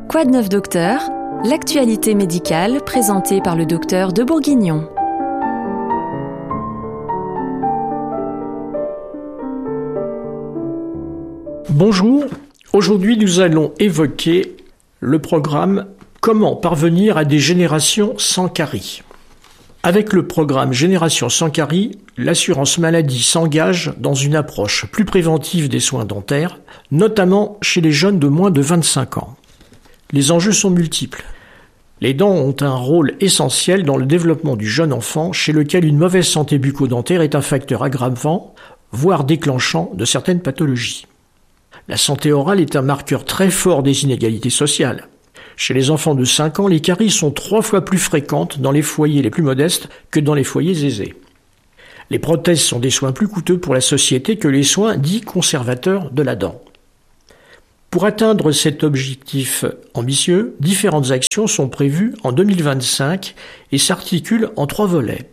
Quoi de neuf docteur? L'actualité médicale présentée par le docteur de Bourguignon. Bonjour, aujourd'hui nous allons évoquer le programme « Comment parvenir à des générations sans caries ». Avec le programme Génération sans caries, l'assurance maladie s'engage dans une approche plus préventive des soins dentaires, notamment chez les jeunes de moins de 25 ans. Les enjeux sont multiples. Les dents ont un rôle essentiel dans le développement du jeune enfant, chez lequel une mauvaise santé bucco-dentaire est un facteur aggravant, voire déclenchant de certaines pathologies. La santé orale est un marqueur très fort des inégalités sociales. Chez les enfants de 5 ans, les caries sont 3 fois plus fréquentes dans les foyers les plus modestes que dans les foyers aisés. Les prothèses sont des soins plus coûteux pour la société que les soins dits conservateurs de la dent. Pour atteindre cet objectif ambitieux, différentes actions sont prévues en 2025 et s'articulent en 3 volets.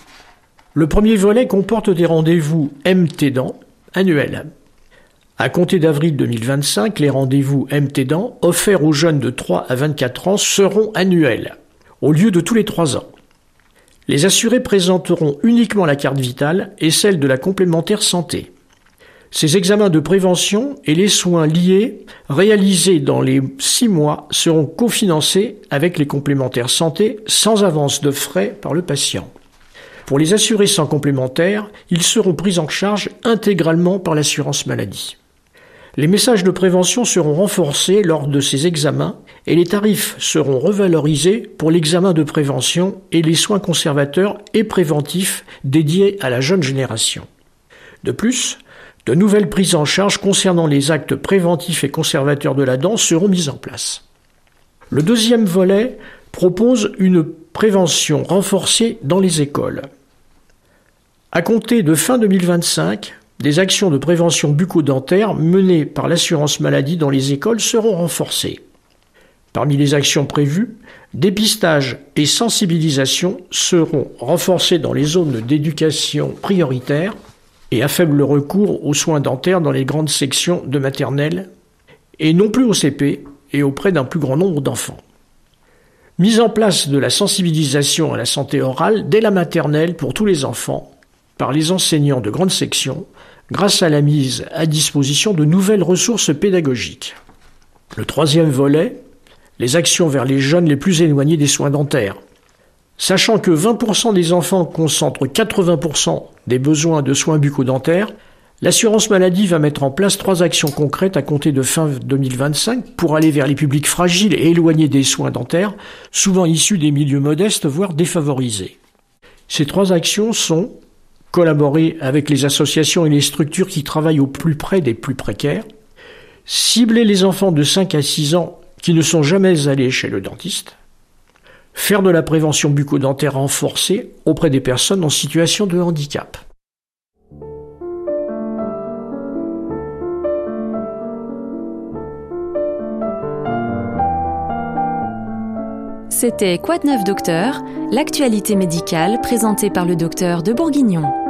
Le premier volet comporte des rendez-vous MT-Dents annuels. À compter d'avril 2025, les rendez-vous MT-Dents offerts aux jeunes de 3 à 24 ans seront annuels, au lieu de tous les 3 ans. Les assurés présenteront uniquement la carte vitale et celle de la complémentaire santé. Ces examens de prévention et les soins liés réalisés dans les 6 mois seront cofinancés avec les complémentaires santé sans avance de frais par le patient. Pour les assurés sans complémentaire, ils seront pris en charge intégralement par l'assurance maladie. Les messages de prévention seront renforcés lors de ces examens et les tarifs seront revalorisés pour l'examen de prévention et les soins conservateurs et préventifs dédiés à la jeune génération. De plus, de nouvelles prises en charge concernant les actes préventifs et conservateurs de la dent seront mises en place. Le deuxième volet propose une prévention renforcée dans les écoles. À compter de fin 2025, des actions de prévention bucco-dentaire menées par l'assurance maladie dans les écoles seront renforcées. Parmi les actions prévues, dépistage et sensibilisation seront renforcés dans les zones d'éducation prioritaire et à faible recours aux soins dentaires dans les grandes sections de maternelle et non plus au CP et auprès d'un plus grand nombre d'enfants. Mise en place de la sensibilisation à la santé orale dès la maternelle pour tous les enfants par les enseignants de grande section grâce à la mise à disposition de nouvelles ressources pédagogiques. Le troisième volet, les actions vers les jeunes les plus éloignés des soins dentaires. Sachant que 20% des enfants concentrent 80% des besoins de soins bucco-dentaires, l'assurance maladie va mettre en place 3 actions concrètes à compter de fin 2025 pour aller vers les publics fragiles et éloignés des soins dentaires, souvent issus des milieux modestes, voire défavorisés. Ces 3 actions sont collaborer avec les associations et les structures qui travaillent au plus près des plus précaires, cibler les enfants de 5 à 6 ans qui ne sont jamais allés chez le dentiste, faire de la prévention bucco-dentaire renforcée auprès des personnes en situation de handicap. C'était Quoi de neuf docteur? L'actualité médicale présentée par le docteur de Bourguignon.